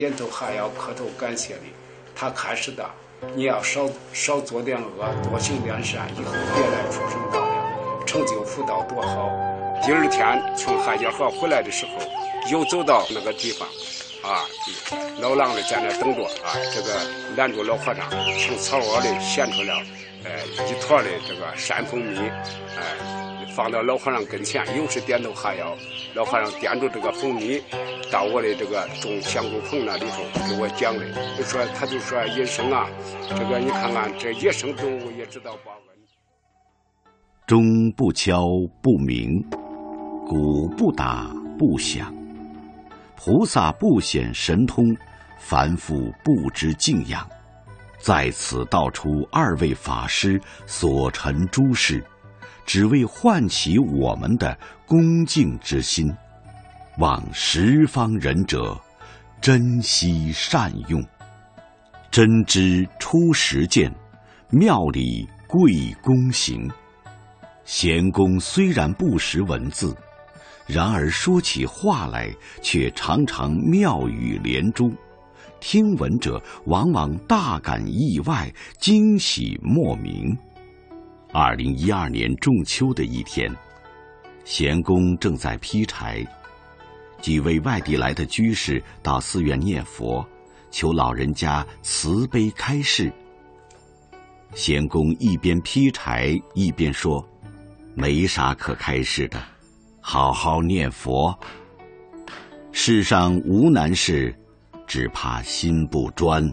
人都还要磕头感谢的。他开始的，你要少做点恶，多行点善，以后别来出生道了，成就福道多好。第二天从海家河回来的时候，又走到那个地方，老狼的在那等着这个拦住老和尚，从草窝里衔出了一坨的这个山蜂蜜，放到老和尚跟前，又是点头哈腰。老和尚掂住这个蜂蜜，到我的这个种香菇棚那里头给我讲的，他就说野生这个你看看这野生动物也知道报恩。 钟不敲不鸣，鼓不打不响，菩萨不显神通，凡夫不知敬仰。在此道出二位法师所陈诸事，只为唤起我们的恭敬之心，望十方仁者珍惜善用。真知出实践，妙理贵公行。贤公虽然不识文字，然而说起话来却常常妙语连珠，听闻者往往大感意外，惊喜莫名。2012年仲秋的一天，贤公正在劈柴，几位外地来的居士到寺院念佛，求老人家慈悲开示。贤公一边劈柴一边说：“没啥可开示的，好好念佛。世上无难事，只怕心不专。”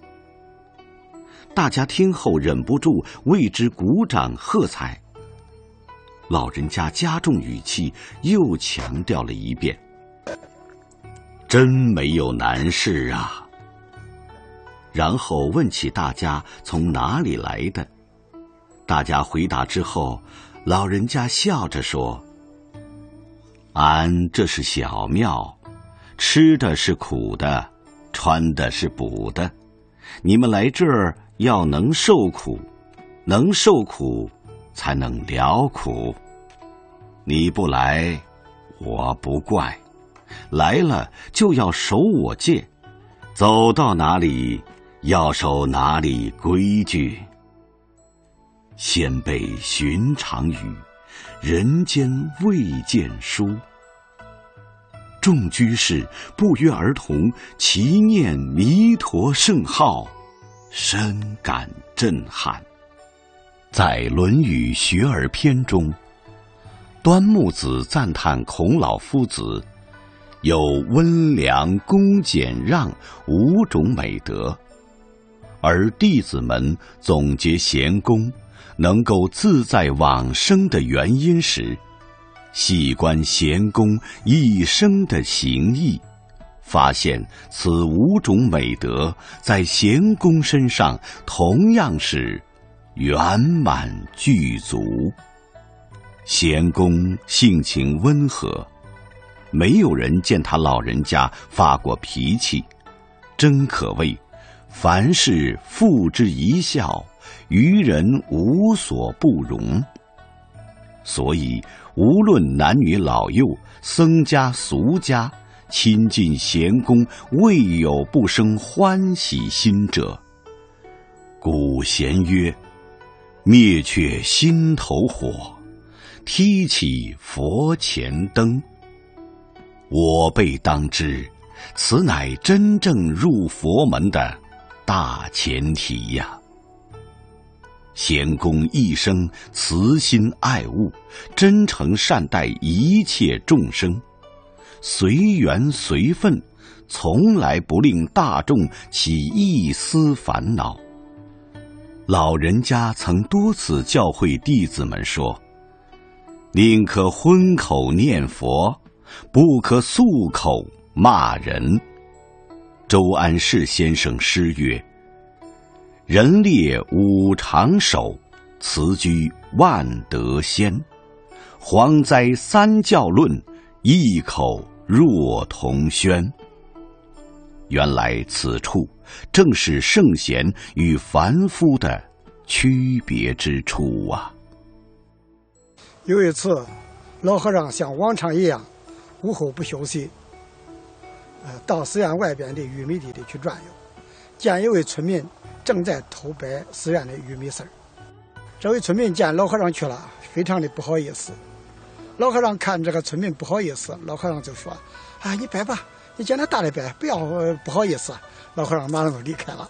大家听后忍不住为之鼓掌喝彩。老人家加重语气，又强调了一遍：“真没有难事啊。”然后问起大家从哪里来的。大家回答之后，老人家笑着说：“俺这是小庙，吃的是苦的，穿的是补的。你们来这儿要能受苦，能受苦才能了苦。你不来，我不怪；来了就要守我戒，走到哪里要守哪里规矩。先辈寻常语，人间未见书。”众居士不约而同齐念弥陀圣号，深感震撼。在《论语学而篇》中，端木子赞叹孔老夫子有温良恭俭让5种美德，而弟子们总结贤公能够自在往生的原因时，细观贤公一生的行义，发现此5种美德在贤公身上同样是圆满具足。贤公性情温和，没有人见他老人家发过脾气，真可谓凡事付之一笑，于人无所不容。所以无论男女老幼，僧家俗家，亲近贤公，未有不生欢喜心者。古贤曰：“灭却心头火，提起佛前灯。”我辈当知，此乃真正入佛门的大前提呀。贤公一生慈心爱物，真诚善待一切众生，随缘随分，从来不令大众起一丝烦恼。老人家曾多次教诲弟子们说：“宁可荤口念佛，不可素口骂人。”周安世先生诗曰：“人列五常守，辞居万德先。蝗灾三教论，异口若同宣。”原来此处正是圣贤与凡夫的区别之处啊。 有一次，老和尚像往常一样午后不休息， 到寺院外边的玉米地里去转悠，见一位村民正在偷掰寺院的玉米丝儿。这位村民见老和尚去了，非常的不好意思。老和尚看这个村民不好意思，老和尚就说：“啊，你掰吧，你见他大的掰，不要不好意思。”老和尚马上就离开了。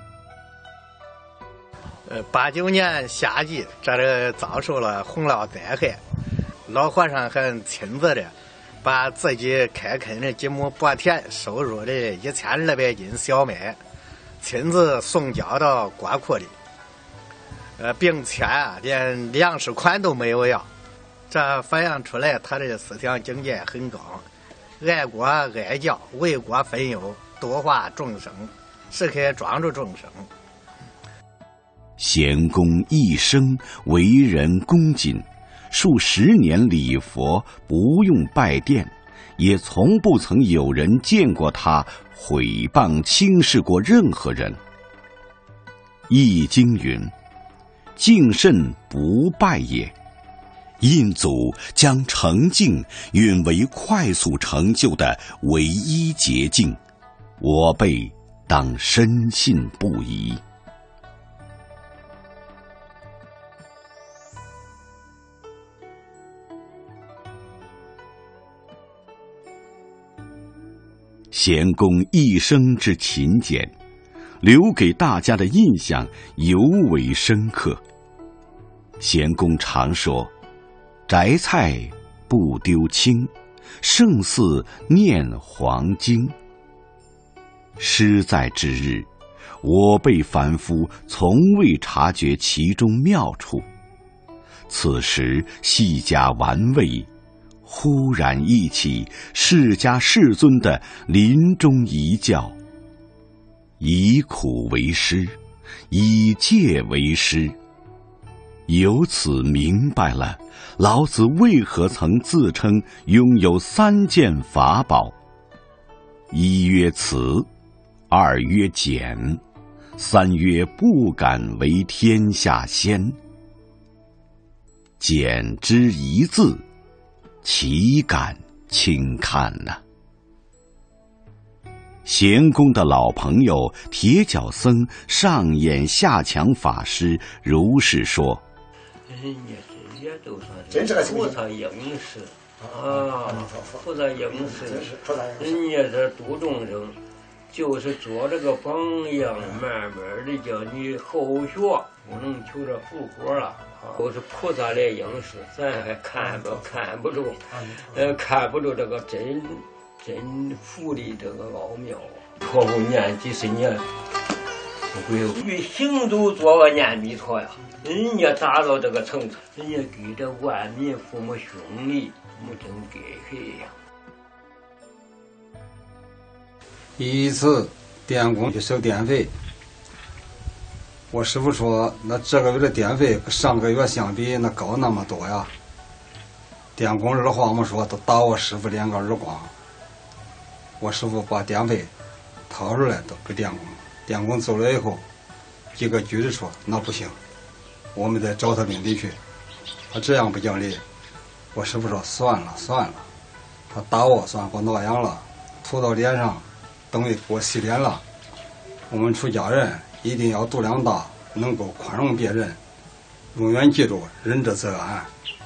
89年夏季，这里遭受了洪涝灾害，老和尚还亲自的把自己开垦的几亩薄田收入的1200斤小麦，亲自送交到国库里，并且连粮食款都没有要。这反映出来他的思想境界很高，爱国爱教，为国分忧，度化众生，时刻庄注众生。 贤公一生为人恭谨，数十年礼佛不用拜殿，也从不曾有人见过他毁谤轻视过任何人。易经云：敬慎不败也。印祖将成敬允为快速成就的唯一捷径，我辈当深信不疑。贤公一生之勤俭，留给大家的印象尤为深刻。贤公常说：“摘菜不丢青，胜似念黄经。”诗在之日，我辈凡夫从未察觉其中妙处。此时细加玩味，忽然忆起释迦世尊的临终遗教：以苦为师，以戒为师。由此明白了老子为何曾自称拥有3件法宝：一曰慈，二曰俭，三曰不敢为天下先。俭之一字，岂敢轻看呢？贤公的老朋友铁脚僧上演下强法师如是说：“ 人家这些都是菩萨应时啊，菩萨应时，人家这度众生，就是做这个榜样，慢慢的叫你后学，不能求着复活了。”都是菩萨来应时，咱还看不住，看不住这个真佛的这个奥妙。托付念几十年，不会与行走做个念弥陀呀。人家达到这个层次，人家给这万民父母兄弟，没真给谁呀。 一次电工去收电费。我师傅说：“那这个月的电费跟上个月相比，那高那么多呀。”电工二话没说，都打我师傅2个耳光。我师傅把电费掏出来都给电工，电工走了以后，几个局的说：“那不行，我们得找他领地去。他这样不讲理。”我师傅说：“算了，他打我算给我挠痒了，涂到脸上，等于给我洗脸了。我们出家人一定要度量大，能够宽容别人，永远记住仁者则安。”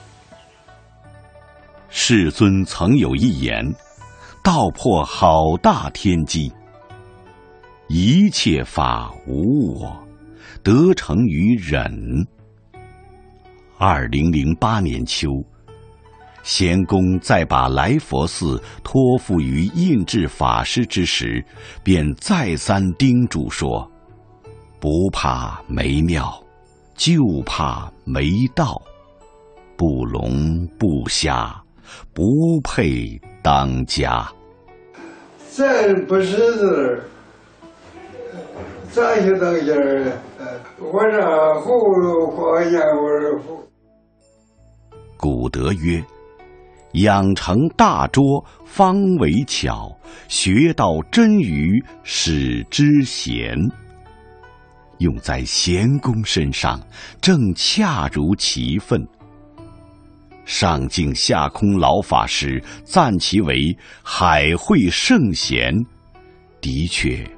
世尊曾有一言：“道破好大天机，一切法无我，得成于忍。”2008年秋，贤公在把来佛寺托付于印智法师之时，便再三叮嘱说：“不怕没庙，就怕没道。不聋不瞎，不配当家。” 咱不识字，咋去当家呢？我让葫芦画燕窝符。 古德曰：“养成大拙，方为巧；学到真语，使之贤。”用在贤公身上，正恰如其分。 上敬下空老法师赞其为海会圣贤，的确